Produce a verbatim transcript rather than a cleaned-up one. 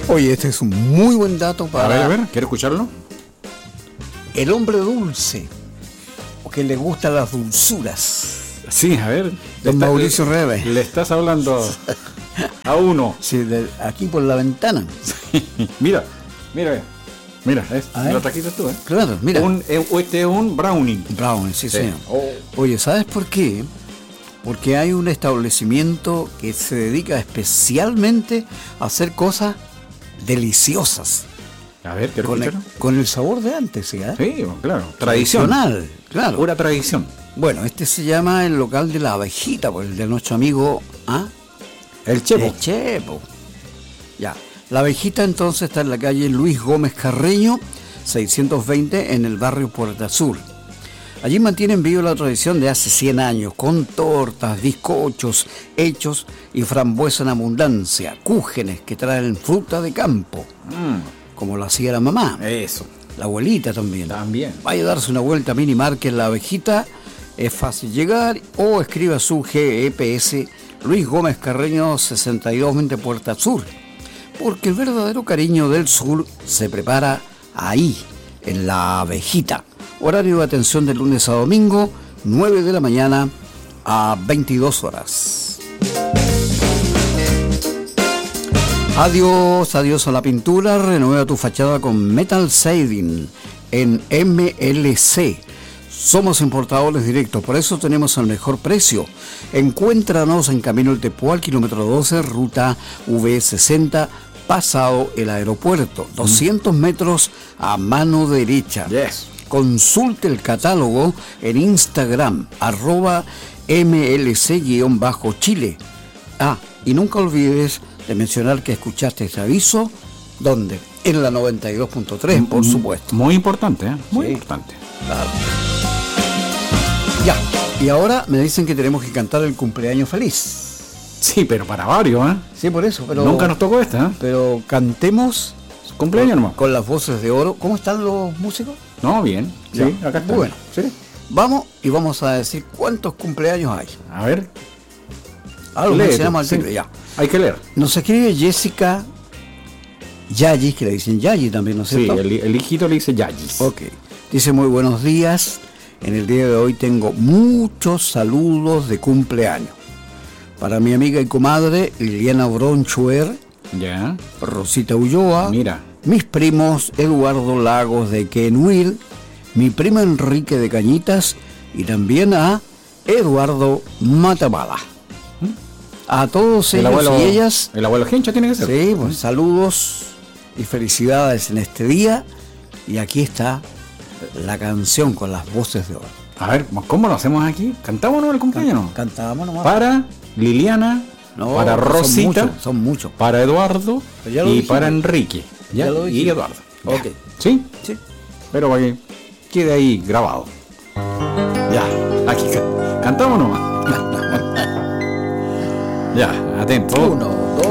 Oye, este es un muy buen dato para... A ver, a ver, ¿quiero escucharlo? El hombre dulce, o que le gustan las dulzuras. Sí, a ver. Don está, Mauricio Rebe. Le estás hablando a uno. Sí, de aquí por la ventana. Mira, mira, mira, es, A ver. lo trajiste tú, ¿eh? Claro, mira. Un, eh, este es un brownie. Brown, sí, Sí. señor. Oh. Oye, ¿sabes por qué? Porque hay un establecimiento que se dedica especialmente a hacer cosas deliciosas. A ver, ¿quiero Con el, escucharlo? con el sabor de antes, ¿sí? ¿eh? Sí, claro. Tradición. Tradicional, claro. Pura tradición. Bueno, este se llama el local de la abejita, pues el de nuestro amigo, ¿ah? El chepo. El Chepo. Ya. La abejita entonces está en la calle Luis Gómez Carreño, seiscientos veinte, en el barrio Puerta Sur. Allí mantienen viva la tradición de hace cien años, con tortas, bizcochos hechos y frambuesa en abundancia, cúgenes que traen fruta de campo, Mm, como lo hacía la mamá, eso. la abuelita también. También. Vaya a darse una vuelta a Mini Market La Abejita, es fácil llegar, o escriba su G P S Luis Gómez Carreño sesenta y dos veinte Puerta Sur, porque el verdadero cariño del sur se prepara ahí, en La Abejita. Horario de atención de lunes a domingo, nueve de la mañana a veintidós horas. Adiós, adiós a la pintura, renueva tu fachada con Metal Siding en M L C. Somos importadores directos, por eso tenemos el mejor precio. Encuéntranos en Camino El Tepual, kilómetro doce, ruta V sesenta, pasado el aeropuerto, doscientos metros a mano derecha. Yes. Consulte el catálogo en Instagram, arroba M L C-Chile. Ah, y nunca olvides de mencionar que escuchaste este aviso, ¿dónde? En la noventa y dos punto tres, por supuesto. Muy importante, ¿eh? Muy Sí. importante. Claro. Ya, y ahora me dicen que tenemos que cantar el cumpleaños feliz. Sí, pero para varios, ¿eh? Sí, por eso, pero... Nunca nos tocó esta, ¿eh? Pero cantemos Cumpleaños nomás. con las voces de oro. ¿Cómo están los músicos? No, bien. Sí, Ya. acá está. Bueno. Sí. Vamos y vamos a decir cuántos cumpleaños hay. A ver, Algo lee que se tú, llama al sí. tiro, ya. hay que leer. Nos escribe Jessica Yayi, que le dicen Yayi también, ¿no es Sí, cierto? el, el hijito le dice Yayis. Ok. Dice muy buenos días. En el día de hoy tengo muchos saludos de cumpleaños. Para mi amiga y comadre Liliana Bronchuer, Ya. Rosita Ulloa, Mira. mis primos Eduardo Lagos de Kenwil, mi primo Enrique de Cañitas y también a Eduardo Matamala. A todos El ellos abuelo, y ellas, el abuelo Gencha tiene que ser. sí, pues saludos y felicidades en este día. Y aquí está la canción con las voces de oro. A ver, ¿cómo lo hacemos aquí? ¿Cantamos no el cumpleaños? no? Cantábamos nomás. Para Liliana, No, para son Rosita, muchos, son muchos. para Eduardo Pero ya lo y dijimos. para Enrique. ¿Ya? Ya lo y dijimos. Eduardo. Ok. ¿Sí? Sí. Pero para que quede ahí grabado. Ya, aquí ca- cantamos nomás. Ya, atento. Uno.